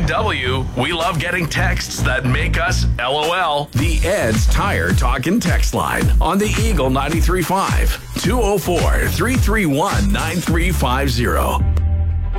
EW, we love getting texts that make us LOL. The Ed's Tire Talk and Text Line on the Eagle 93.5. 204-331-9350.